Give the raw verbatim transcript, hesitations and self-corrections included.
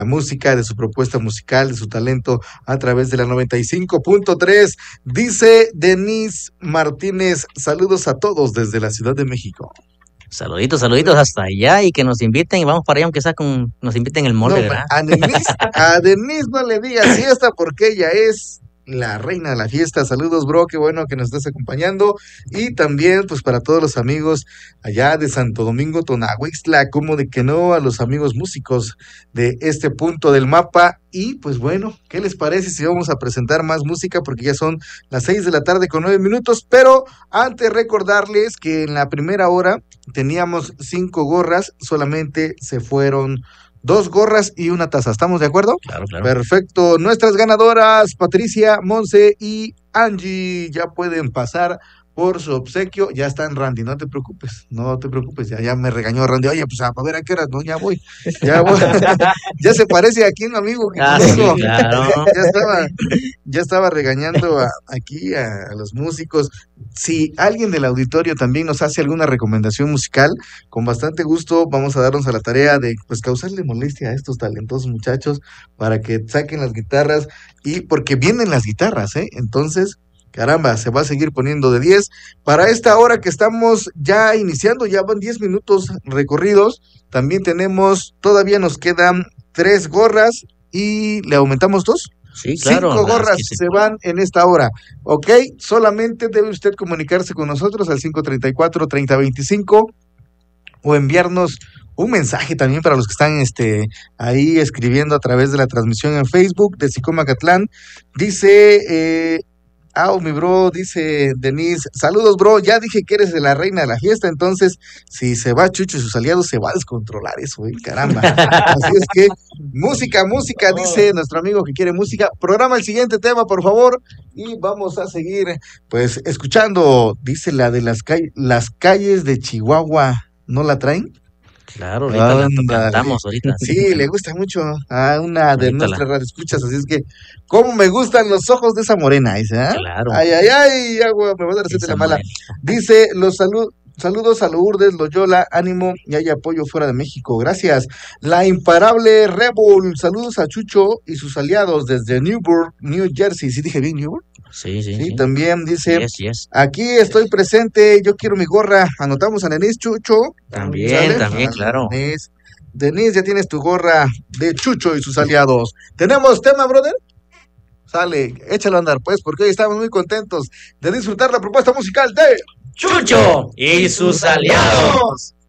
la música, de su propuesta musical, de su talento a través de la noventa y cinco punto tres. Dice Denise Martínez, saludos a todos desde la Ciudad de México. Saluditos, saluditos hasta allá y que nos inviten y vamos para allá aunque sea con, nos inviten el molde, no, ¿verdad? A Denise, a Denise no le digas fiesta porque ella es la reina de la fiesta. Saludos, bro, qué bueno que nos estás acompañando. Y también, pues, para todos los amigos allá de Santo Domingo, Tonahuixtla, como de que no, a los amigos músicos de este punto del mapa. Y, pues, bueno, ¿qué les parece si vamos a presentar más música? Porque ya son las seis de la tarde con nueve minutos, pero antes recordarles que en la primera hora teníamos cinco gorras, solamente se fueron dos gorras y una taza. ¿Estamos de acuerdo? Claro, claro. Perfecto. Nuestras ganadoras, Patricia, Monse y Angie, ya pueden pasar por su obsequio. Ya están, Randy, no te preocupes, no te preocupes. Ya, ya me regañó Randy. Oye, pues a ver a qué horas, no, ya voy. Ya voy. Ya se parece aquí un amigo que Ah, conozco. sí, claro. Ya estaba, ya estaba regañando a, aquí a, a los músicos. Si alguien del auditorio también nos hace alguna recomendación musical, con bastante gusto vamos a darnos a la tarea de pues causarle molestia a estos talentosos muchachos para que saquen las guitarras, y porque vienen las guitarras, ¿eh? Entonces, caramba, se va a seguir poniendo de diez. Para esta hora que estamos ya iniciando, ya van diez minutos recorridos, también tenemos, todavía nos quedan tres gorras y le aumentamos dos. Sí, claro. Cinco gorras que sí. se van en esta hora, ¿ok? Solamente debe usted comunicarse con nosotros al cinco treinta y cuatro, treinta veinticinco o enviarnos un mensaje también para los que están este, ahí escribiendo a través de la transmisión en Facebook de Xicomacatlán. Dice... Eh, Ah, mi bro, dice Denise, saludos, bro, ya dije que eres de la reina de la fiesta, entonces si se va Chucho y sus aliados se va a descontrolar eso, ¿eh? Caramba. Así es que, música, música, dice nuestro amigo que quiere música. Programa el siguiente tema, por favor, y vamos a seguir, pues, escuchando, dice la de las, calles, las calles de Chihuahua, ¿no la traen? Claro, ahorita la cantamos ahorita. Sí, le gusta mucho a una de Ahorita nuestras la... radioescuchas, así es que, ¿cómo me gustan los ojos de esa morena? Dice, ¿eh? Claro. Ay, ay, ay, agua, me voy a dar receta la mala. morena. Dice, los salud, saludos a Lourdes, Loyola, ánimo, y hay apoyo fuera de México, gracias. La imparable Rebel, saludos a Chucho y sus aliados desde Newburgh, New Jersey. ¿Sí dije bien, Newburgh? Sí, sí, Sí, sí. también dice, Yes, yes. aquí estoy presente, yo quiero mi gorra. Anotamos a Denise, Chucho. También, ¿Sale? también, Ah, claro. Denise. Denise, ya tienes tu gorra de Chucho y sus aliados. ¿Tenemos tema, brother? Sale, échalo a andar, pues, porque hoy estamos muy contentos de disfrutar la propuesta musical de Chucho y sus aliados.